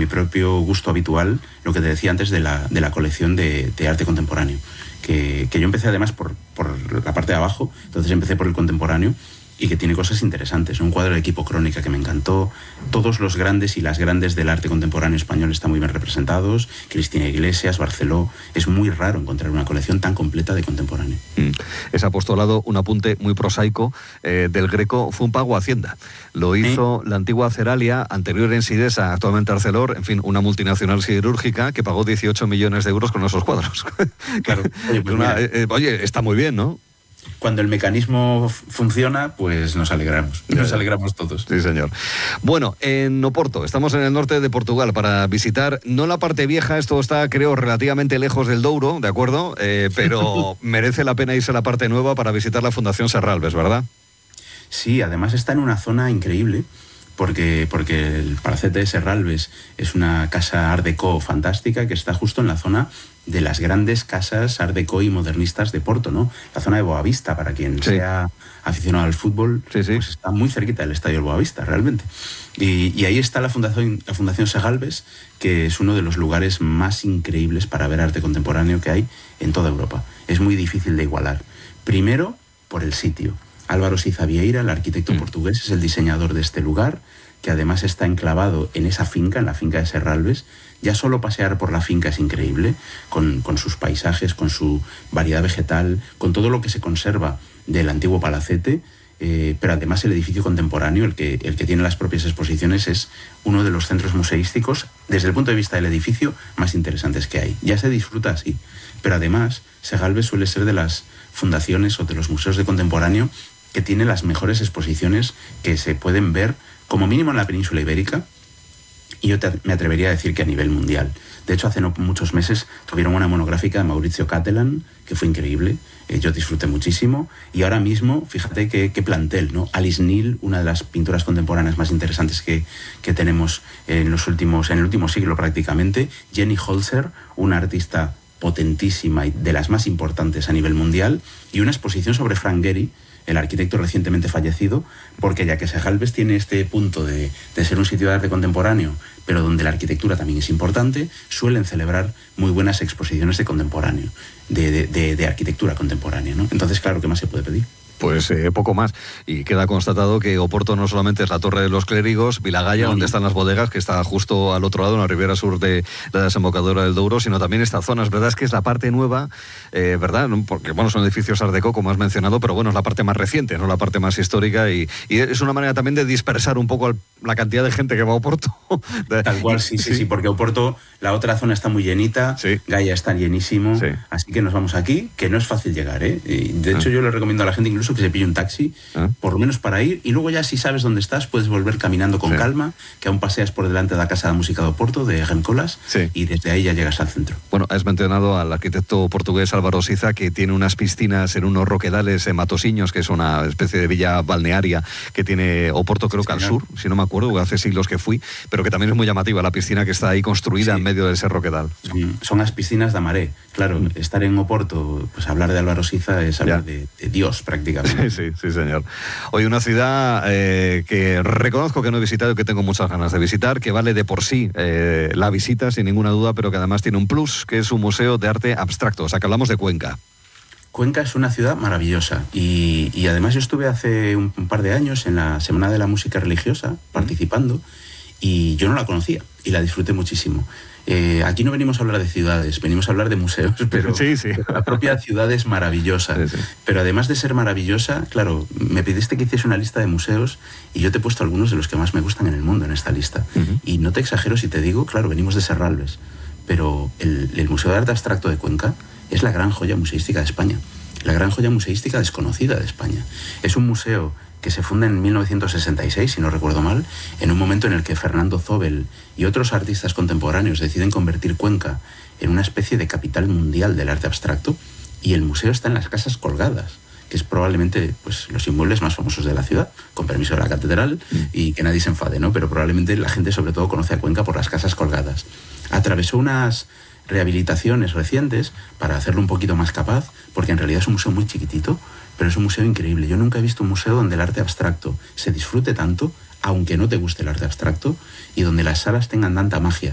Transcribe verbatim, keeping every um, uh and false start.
mi propio gusto habitual, lo que te decía antes de la, de la colección de, de arte contemporáneo, que, que yo empecé además por, por la parte de abajo, entonces empecé por el contemporáneo, y que tiene cosas interesantes. Un cuadro de Equipo Crónica que me encantó. Todos los grandes y las grandes del arte contemporáneo español están muy bien representados. Cristina Iglesias, Barceló. Es muy raro encontrar una colección tan completa de contemporáneo. Mm. Ese apostolado, un apunte muy prosaico, eh, del Greco fue un pago a Hacienda. Lo hizo ¿Eh? la antigua Ceralia, anterior en Sidesa, actualmente Arcelor, en fin, una multinacional siderúrgica que pagó dieciocho millones de euros con esos cuadros. Claro. Oye, pues una, eh, oye, está muy bien, ¿no? Cuando el mecanismo funciona, pues nos alegramos, nos alegramos todos. Sí, señor. Bueno, en Oporto, estamos en el norte de Portugal para visitar, no la parte vieja, esto está creo relativamente lejos del Douro, ¿de acuerdo? Eh, pero merece la pena irse a la parte nueva para visitar la Fundación Serralves, ¿verdad? Sí, además está en una zona increíble, porque, porque el Palacete de Serralves es una casa art déco fantástica que está justo en la zona de las grandes casas art déco y modernistas de Porto, ¿no? La zona de Boavista, para quien sí. sea aficionado al fútbol, sí, sí. pues está muy cerquita del estadio del Boavista, realmente. Y, y ahí está la Fundación, la Fundación Serralves, que es uno de los lugares más increíbles para ver arte contemporáneo que hay en toda Europa. Es muy difícil de igualar. Primero, por el sitio. Álvaro Siza Vieira, el arquitecto mm. portugués, es el diseñador de este lugar, que además está enclavado en esa finca, en la finca de Serralves. Ya solo pasear por la finca es increíble, con, con sus paisajes, con su variedad vegetal, con todo lo que se conserva del antiguo palacete, eh, pero además el edificio contemporáneo, el que, el que tiene las propias exposiciones, es uno de los centros museísticos, desde el punto de vista del edificio, más interesantes que hay. Ya se disfruta así, pero además Serralves suele ser de las fundaciones o de los museos de contemporáneo que tiene las mejores exposiciones que se pueden ver, como mínimo en la península ibérica, y yo te, me atrevería a decir que a nivel mundial. De hecho, hace no muchos meses tuvieron una monográfica de Maurizio Cattelan, que fue increíble, eh, yo disfruté muchísimo, y ahora mismo, fíjate qué, qué plantel, ¿no? Alice Neal, una de las pinturas contemporáneas más interesantes que, que tenemos en, los últimos, en el último siglo prácticamente, Jenny Holzer, una artista potentísima y de las más importantes a nivel mundial, y una exposición sobre Frank Gehry, el arquitecto recientemente fallecido, porque ya que Serralves tiene este punto de, de ser un sitio de arte contemporáneo, pero donde la arquitectura también es importante, suelen celebrar muy buenas exposiciones de contemporáneo, de, de, de, de arquitectura contemporánea, ¿no? Entonces, claro, ¿qué más se puede pedir? Pues eh, poco más. Y queda constatado que Oporto no solamente es la Torre de los Clérigos, Vilagaya, no, donde no. están las bodegas, que está justo al otro lado, en la ribera sur de la desembocadura del Douro, sino también esta zona. Es verdad, es que es la parte nueva, eh, ¿verdad? Porque, bueno, son edificios art déco, como has mencionado, pero bueno, es la parte más reciente, no la parte más histórica, y, y es una manera también de dispersar un poco la cantidad de gente que va a Oporto. Tal cual, sí, sí, sí, sí, porque Oporto, la otra zona está muy llenita, sí. Gaia está llenísimo, sí. así que nos vamos aquí, que no es fácil llegar, ¿eh? Y de hecho, ah. yo le recomiendo a la gente incluso que se pille un taxi, ¿Ah? por lo menos para ir, y luego ya si sabes dónde estás, puedes volver caminando con sí. calma, que aún paseas por delante de la Casa de Música de Oporto, de Remcolas, sí. y desde ahí ya llegas al centro. Bueno, has mencionado al arquitecto portugués Álvaro Siza, que tiene unas piscinas en unos roquedales en Matosiños, que es una especie de villa balnearia que tiene Oporto, creo sí, que al sur, si no me acuerdo, hace siglos que fui, pero que también es muy llamativa la piscina que está ahí construida sí. en medio de ese roquedal. Son, son las piscinas de Amaré. Claro, mm. estar en Oporto, pues hablar de Álvaro Siza es hablar de, de Dios prácticamente. Sí, sí, sí, señor. Hoy una ciudad eh, que reconozco que no he visitado y que tengo muchas ganas de visitar, que vale de por sí eh, la visita, sin ninguna duda, pero que además tiene un plus, que es un museo de arte abstracto. O sea, que hablamos de Cuenca. Cuenca es una ciudad maravillosa y, y además yo estuve hace un, un par de años en la Semana de la Música Religiosa participando y yo no la conocía y la disfruté muchísimo. Eh, aquí no venimos a hablar de ciudades, venimos a hablar de museos, pero sí, sí. la propia ciudad es maravillosa. Sí, sí. Pero además de ser maravillosa, claro, me pediste que hiciese una lista de museos y yo te he puesto algunos de los que más me gustan en el mundo en esta lista. Uh-huh. Y no te exagero si te digo, claro, venimos de Serralves, pero el, el Museo de Arte Abstracto de Cuenca es la gran joya museística de España, la gran joya museística desconocida de España. Es un museo que se funda en mil novecientos sesenta y seis, si no recuerdo mal, en un momento en el que Fernando Zobel y otros artistas contemporáneos deciden convertir Cuenca en una especie de capital mundial del arte abstracto, y el museo está en las Casas Colgadas, que es probablemente pues, los inmuebles más famosos de la ciudad, con permiso de la catedral, y que nadie se enfade, ¿no? Pero probablemente la gente sobre todo conoce a Cuenca por las Casas Colgadas. Atravesó unas rehabilitaciones recientes para hacerlo un poquito más capaz, porque en realidad es un museo muy chiquitito, pero es un museo increíble. Yo nunca he visto un museo donde el arte abstracto se disfrute tanto, aunque no te guste el arte abstracto, y donde las salas tengan tanta magia.